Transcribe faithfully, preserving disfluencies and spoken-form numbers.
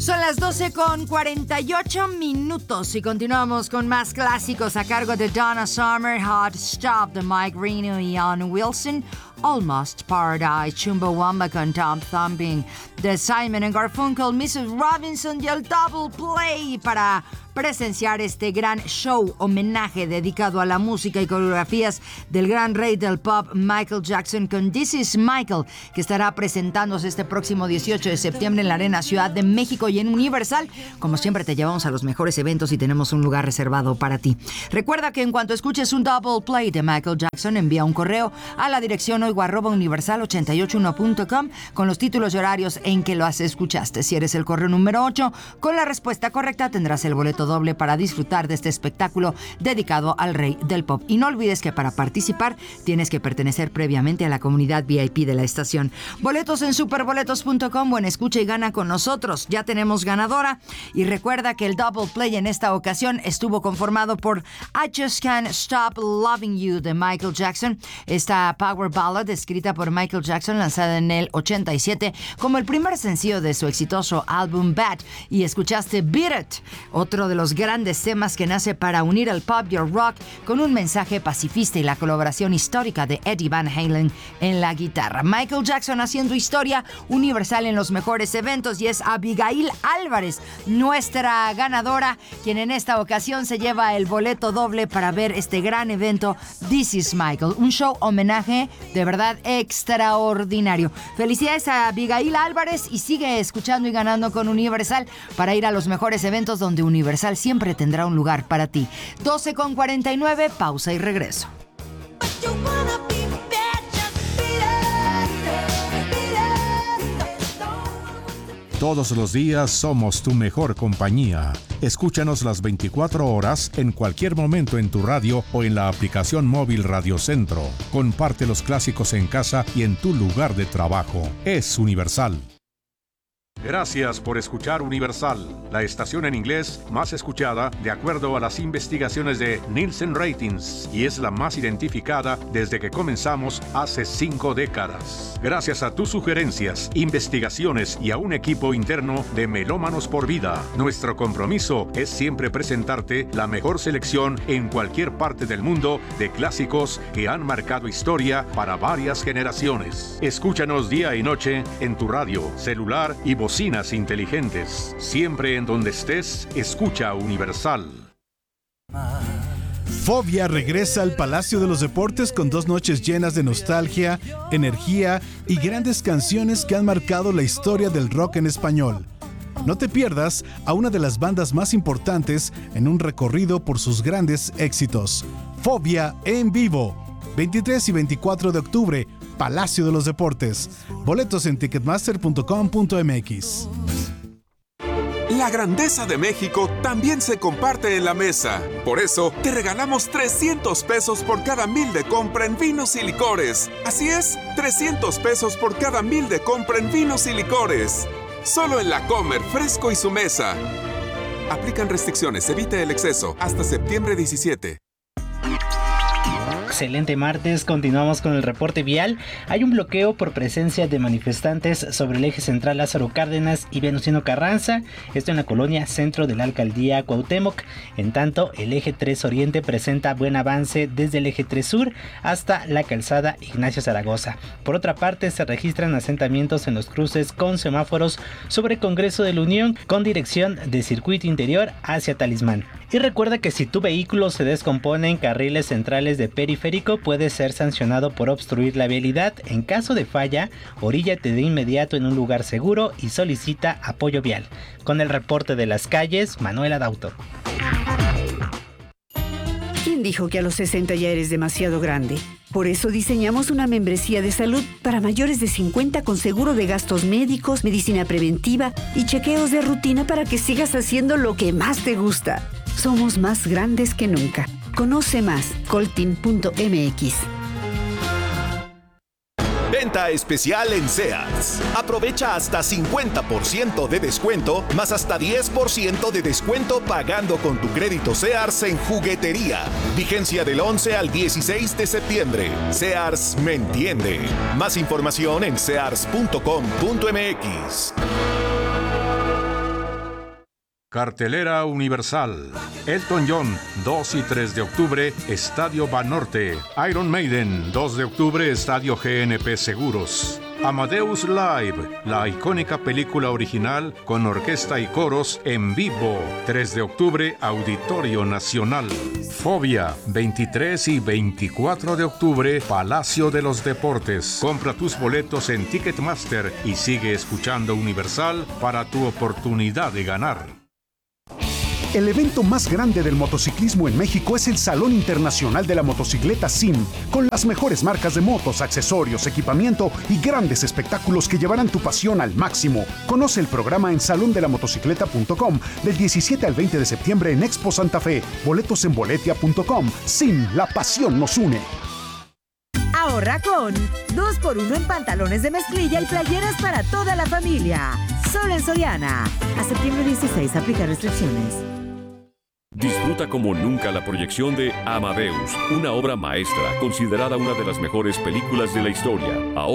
Son las doce con cuarenta y ocho minutos y continuamos con más clásicos a cargo de Donna Summer, Hot Stop de Mike Reno y Ann Wilson, Almost Paradise, Chumbawamba con Tom Thumping de Simon and Garfunkel, missus Robinson y el Double Play para presenciar este gran show homenaje dedicado a la música y coreografías del gran rey del pop Michael Jackson con This Is Michael, que estará presentándose este próximo dieciocho de septiembre en la Arena Ciudad de México y en Universal. Como siempre te llevamos a los mejores eventos y tenemos un lugar reservado para ti. Recuerda que en cuanto escuches un Double Play de Michael Jackson, envía un correo a la dirección oigo arroba universal ochenta y ocho uno punto com con los títulos y horarios en que lo escuchaste. Si eres el correo número ocho, con la respuesta correcta tendrás el boleto doble para disfrutar de este espectáculo dedicado al rey del pop. Y no olvides que para participar tienes que pertenecer previamente a la comunidad V I P de la estación. Boletos en superboletos punto com. Buen escucha y gana con nosotros. Ya tenemos ganadora. Y recuerda que el Double Play en esta ocasión estuvo conformado por I Just Can't Stop Loving You de Michael Jackson. Esta power ballad escrita por Michael Jackson, lanzada en el ochenta y siete como el primer sencillo de su exitoso álbum Bad. Y escuchaste Beat It, otro de los grandes temas que nace para unir el pop y el rock con un mensaje pacifista y la colaboración histórica de Eddie Van Halen en la guitarra. Michael Jackson haciendo historia universal en los mejores eventos, y es Abigail Álvarez, nuestra ganadora, quien en esta ocasión se lleva el boleto doble para ver este gran evento This Is Michael, un show homenaje de verdad extraordinario. Felicidades a Abigail Álvarez y sigue escuchando y ganando con Universal para ir a los mejores eventos donde Universal siempre tendrá un lugar para ti. doce con cuarenta y nueve, pausa y regreso. Todos los días somos tu mejor compañía. Escúchanos las veinticuatro horas en cualquier momento en tu radio o en la aplicación móvil Radio Centro. Comparte los clásicos en casa y en tu lugar de trabajo. Es Universal. Gracias por escuchar Universal, la estación en inglés más escuchada de acuerdo a las investigaciones de Nielsen Ratings, y es la más identificada desde que comenzamos hace cinco décadas. Gracias a tus sugerencias, investigaciones y a un equipo interno de Melómanos por Vida, nuestro compromiso es siempre presentarte la mejor selección en cualquier parte del mundo de clásicos que han marcado historia para varias generaciones. Escúchanos día y noche en tu radio, celular y bocina. Bocinas inteligentes. Siempre en donde estés, escucha Universal. Fobia regresa al Palacio de los Deportes con dos noches llenas de nostalgia, energía y grandes canciones que han marcado la historia del rock en español. No te pierdas a una de las bandas más importantes en un recorrido por sus grandes éxitos. Fobia en vivo, veintitrés y veinticuatro de octubre, Palacio de los Deportes. Boletos en ticketmaster punto com punto m x. La grandeza de México también se comparte en la mesa. Por eso, te regalamos trescientos pesos por cada mil de compra en vinos y licores. Así es, trescientos pesos por cada mil de compra en vinos y licores. Solo en La Comer, Fresco y Su Mesa. Aplican restricciones, evita el exceso. Hasta septiembre diecisiete. Excelente martes, continuamos con el reporte vial. Hay un bloqueo por presencia de manifestantes sobre el eje central Lázaro Cárdenas y Venustiano Carranza, esto en la colonia centro de la alcaldía Cuauhtémoc. En tanto, el eje tres Oriente presenta buen avance desde el eje tres Sur hasta la calzada Ignacio Zaragoza. Por otra parte, se registran asentamientos en los cruces con semáforos sobre Congreso de la Unión con dirección de circuito interior hacia Talismán. Y recuerda que si tu vehículo se descompone en carriles centrales de periférico, puede ser sancionado por obstruir la vialidad. En caso de falla, oríllate de inmediato en un lugar seguro y solicita apoyo vial. Con el reporte de las calles, Manuela Dauto. ¿Quién dijo que a los sesenta ya eres demasiado grande? Por eso diseñamos una membresía de salud para mayores de cincuenta con seguro de gastos médicos, medicina preventiva y chequeos de rutina para que sigas haciendo lo que más te gusta. Somos más grandes que nunca. Conoce más, coltin punto m x. Venta especial en Sears. Aprovecha hasta cincuenta por ciento de descuento, más hasta diez por ciento de descuento pagando con tu crédito Sears en juguetería. Vigencia del once al dieciséis de septiembre. Sears me entiende. Más información en sears punto com punto m x. Cartelera Universal. Elton John, dos y tres de octubre, Estadio Banorte. Iron Maiden, dos de octubre, Estadio G N P Seguros. Amadeus Live, la icónica película original con orquesta y coros en vivo. tres de octubre, Auditorio Nacional. Fobia, veintitrés y veinticuatro de octubre, Palacio de los Deportes. Compra tus boletos en Ticketmaster y sigue escuchando Universal para tu oportunidad de ganar. El evento más grande del motociclismo en México es el Salón Internacional de la Motocicleta S I M, con las mejores marcas de motos, accesorios, equipamiento y grandes espectáculos que llevarán tu pasión al máximo. Conoce el programa en salón de la motocicleta punto com del diecisiete al veinte de septiembre en Expo Santa Fe. Boletos en boletia punto com. S I M, la pasión nos une. Ahorra con dos por uno en pantalones de mezclilla y playeras para toda la familia. Solo en Soriana. A septiembre dieciséis, aplica restricciones. Disfruta como nunca la proyección de Amadeus, una obra maestra considerada una de las mejores películas de la historia. Ahora